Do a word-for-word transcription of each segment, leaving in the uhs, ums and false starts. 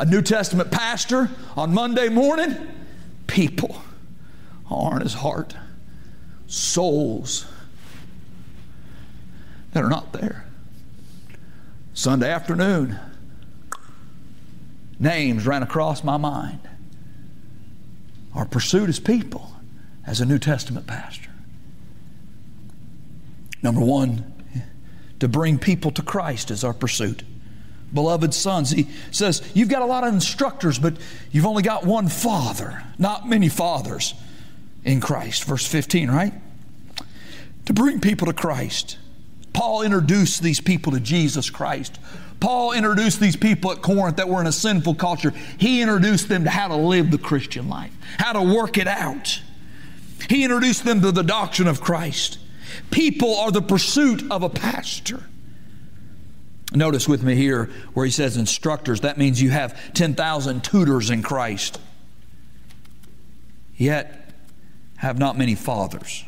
a New Testament pastor on Monday morning, people are in his heart. Souls that are not there. Sunday afternoon, names ran across my mind. Our pursuit as people, as a New Testament pastor. Number one, to bring people to Christ is our pursuit. Beloved sons, he says, you've got a lot of instructors, but you've only got one father, not many fathers in Christ. Verse fifteen, right? To bring people to Christ. Paul introduced these people to Jesus Christ. Paul introduced these people at Corinth that were in a sinful culture. He introduced them to how to live the Christian life, how to work it out. He introduced them to the doctrine of Christ. People are the pursuit of a pastor. Notice with me here where he says instructors. That means you have ten thousand tutors in Christ, yet have not many fathers.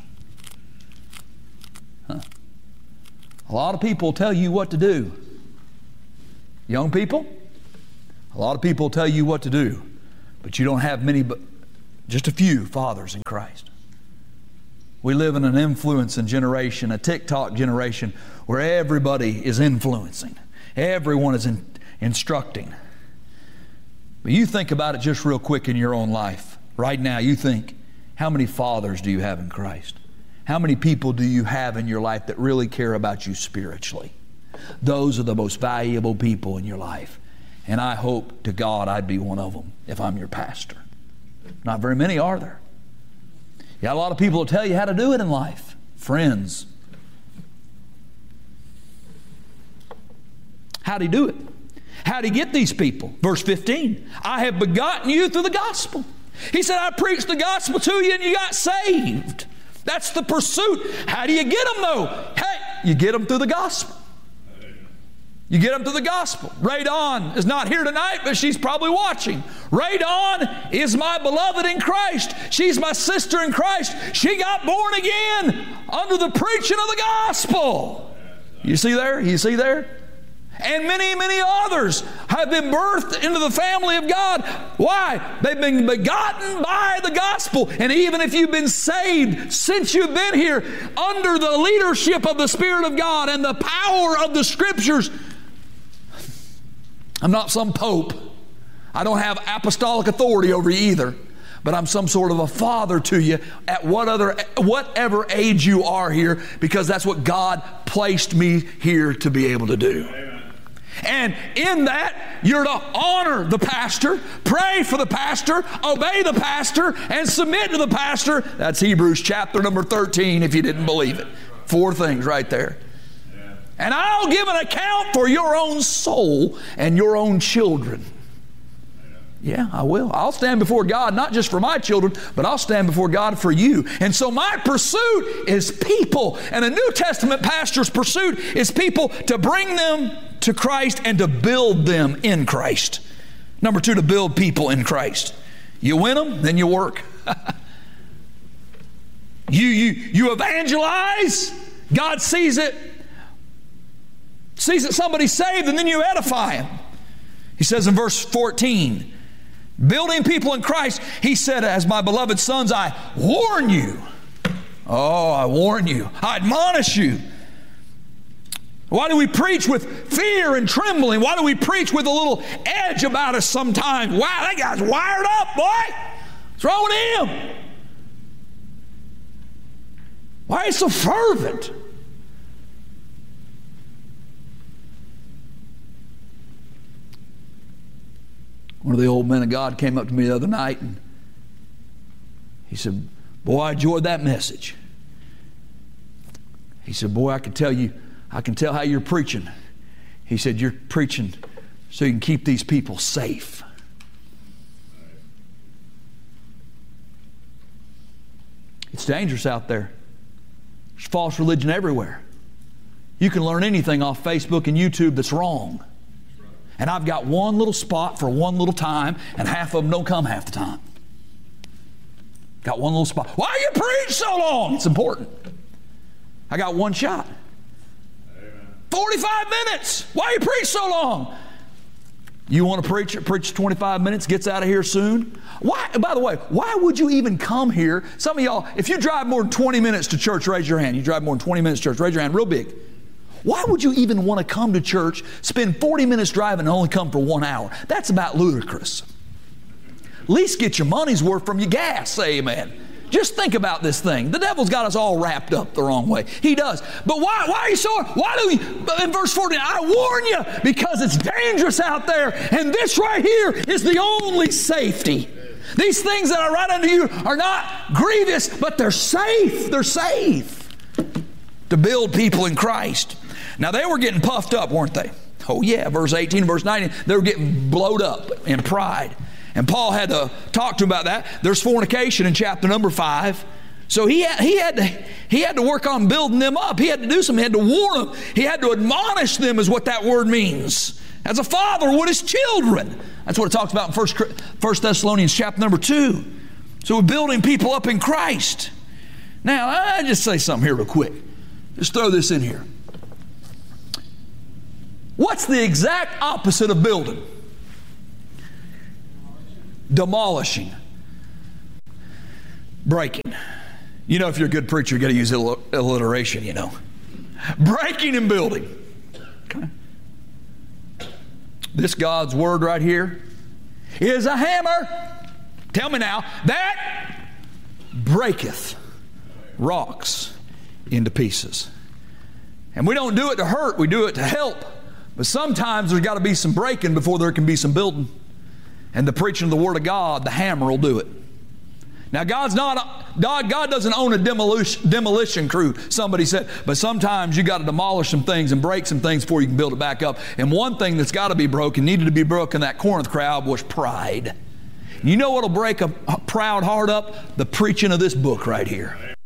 Huh. A lot of people tell you what to do. Young people, a lot of people tell you what to do, but you don't have many, but just a few fathers in Christ. We live in an influencing generation, a TikTok generation, where everybody is influencing. Everyone is in, instructing. But you think about it just real quick in your own life. Right now, you think, how many fathers do you have in Christ? How many people do you have in your life that really care about you spiritually? Those are the most valuable people in your life. And I hope to God I'd be one of them if I'm your pastor. Not very many are there. You got a lot of people will tell you how to do it in life. Friends. How do you do it? How do you get these people? Verse fifteen, I have begotten you through the gospel. He said, I preached the gospel to you and you got saved. That's the pursuit. How do you get them though? Hey, you get them through the gospel. You get them through the gospel. Radon is not here tonight, but she's probably watching. Radon is my beloved in Christ. She's my sister in Christ. She got born again under the preaching of the gospel. You see there? You see there? And many, many others have been birthed into the family of God. Why? They've been begotten by the gospel. And even if you've been saved since you've been here under the leadership of the Spirit of God and the power of the Scriptures, I'm not some pope. I don't have apostolic authority over you either. But I'm some sort of a father to you at what other, whatever age you are here, because that's what God placed me here to be able to do. Amen. And in that, you're to honor the pastor, pray for the pastor, obey the pastor, and submit to the pastor. That's Hebrews chapter number thirteen, if you didn't believe it. Four things right there. And I'll give an account for your own soul and your own children. Yeah, I will. I'll stand before God, not just for my children, but I'll stand before God for you. And so my pursuit is people. And a New Testament pastor's pursuit is people to bring them to Christ and to build them in Christ. Number two, to build people in Christ. You win them, then you work. you, you, you evangelize, God sees it, sees that somebody's saved, and then you edify him. He says in verse fourteen, building people in Christ, he said, as my beloved sons, I warn you. Oh, I warn you. I admonish you. Why do we preach with fear and trembling? Why do we preach with a little edge about us sometimes? Wow, that guy's wired up, boy. What's wrong with him? Why are you so fervent? One of the old men of God came up to me the other night and he said, boy, I enjoyed that message. He said, boy, I can tell you, I can tell how you're preaching. He said, you're preaching so you can keep these people safe. It's dangerous out there. There's false religion everywhere. You can learn anything off Facebook and YouTube that's wrong. And I've got one little spot for one little time, and half of them don't come half the time. Got one little spot. Why you preach so long? It's important. I got one shot. Amen. forty-five minutes. Why you preach so long? You want to preach it, preach twenty-five minutes, gets out of here soon? Why, by the way, why would you even come here? Some of y'all, if you drive more than twenty minutes to church, raise your hand. You drive more than twenty minutes to church, raise your hand real big. Why would you even want to come to church, spend forty minutes driving and only come for one hour? That's about ludicrous. At least get your money's worth from your gas, say amen. Just think about this thing. The devil's got us all wrapped up the wrong way. He does. But why, why are you so, why do we, in verse fourteen, I warn you, because it's dangerous out there, and this right here is the only safety. These things that are right under you are not grievous, but they're safe. They're safe to build people in Christ. Now, they were getting puffed up, weren't they? Oh, yeah. Verse eighteen, verse nineteen, they were getting blowed up in pride. And Paul had to talk to him about that. There's fornication in chapter number five. So he had, he had to, he had to work on building them up. He had to do something. He had to warn them. He had to admonish them is what that word means. As a father would his children. That's what it talks about in First, First Thessalonians chapter number two. So we're building people up in Christ. Now, I just say something here real quick. Just throw this in here. What's the exact opposite of building? Demolishing. Breaking. You know, if you're a good preacher, you got to use alliteration, you know. Breaking and building. Okay. This God's word right here is a hammer. Tell me now, that breaketh rocks into pieces. And we don't do it to hurt, we do it to help. But sometimes there's got to be some breaking before there can be some building. And the preaching of the Word of God, the hammer will do it. Now, God's not, God, God doesn't own a demolition, demolition crew, somebody said, but sometimes you got to demolish some things and break some things before you can build it back up. And one thing that's got to be broken, needed to be broken, that Corinth crowd, was pride. You know what will break a proud heart up? The preaching of this book right here.